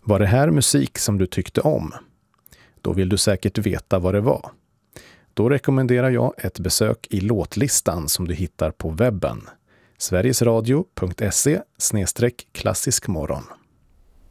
Var det här musik som du tyckte om? Då vill du säkert veta vad det var. Då rekommenderar jag ett besök i låtlistan som du hittar på webben. sverigesradio.se/klassiskmorgon.